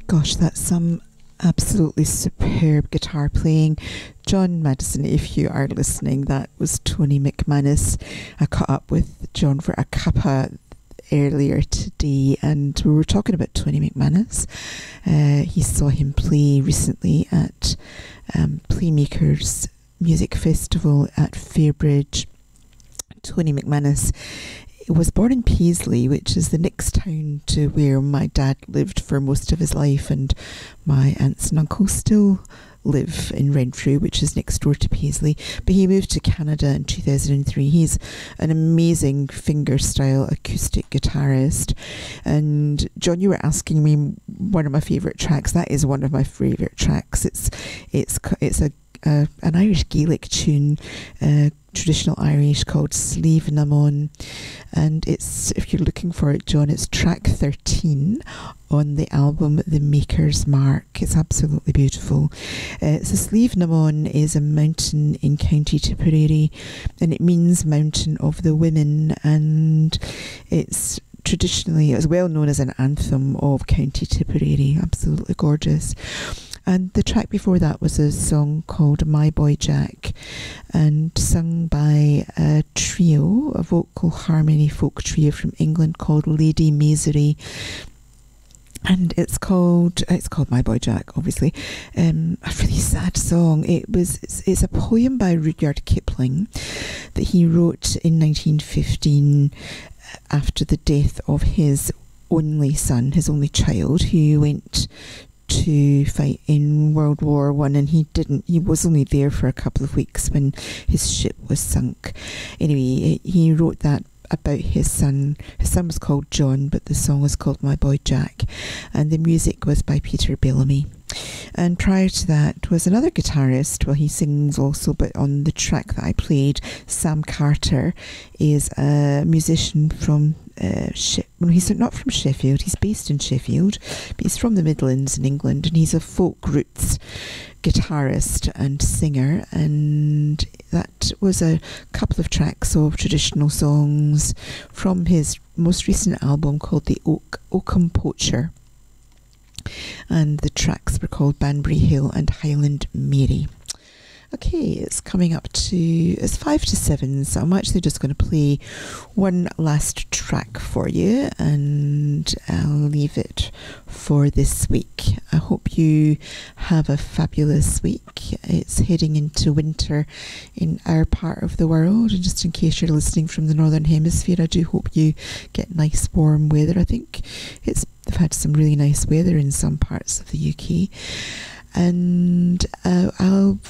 Gosh, that's some absolutely superb guitar playing. John Maddison, if you are listening, that was Tony McManus. I caught up with John for a cuppa earlier today and we were talking about Tony McManus. He saw him play recently at Playmakers Music Festival at Fairbridge. Tony McManus was born in Paisley, which is the next town to where my dad lived for most of his life, and my aunts and uncles still live in Renfrew, which is next door to Paisley. But he moved to Canada in 2003. He's an amazing fingerstyle acoustic guitarist. And John, you were asking me one of my favourite tracks. That is one of my favourite tracks. It's an Irish Gaelic tune, traditional Irish, called Sliabh na Món, and it's, if you're looking for it, John, it's track 13 on the album The Maker's Mark. It's absolutely beautiful. So Sliabh na Món is a mountain in County Tipperary, and it means Mountain of the Women, and it's traditionally, it was well known as an anthem of County Tipperary. Absolutely gorgeous. And the track before that was a song called My Boy Jack, and sung by a trio, a vocal harmony folk trio from England called Lady Misery. And it's called My Boy Jack, obviously. A really sad song. It's a poem by Rudyard Kipling that he wrote in 1915 after the death of his only son, his only child, who went to fight in World War One, and he was only there for a couple of weeks when his ship was sunk. Anyway, he wrote that about his son. His son was called John, but the song was called My Boy Jack, and the music was by Peter Bellamy. And prior to that was another guitarist. Well, he sings also, but on the track that I played, Sam Carter is a musician from he's not from Sheffield, he's based in Sheffield, but he's from the Midlands in England, and he's a folk roots guitarist and singer, and that was a couple of tracks of traditional songs from his most recent album called The Oakham Poacher, and the tracks were called Banbury Hill and Highland Mary. Okay, it's coming up to, it's 5 to 7, so I'm actually just going to play one last track for you, and I'll leave it for this week. I hope you have a fabulous week. It's heading into winter in our part of the world, and just in case you're listening from the Northern Hemisphere, I do hope you get nice warm weather. I think they've had some really nice weather in some parts of the UK. And I'll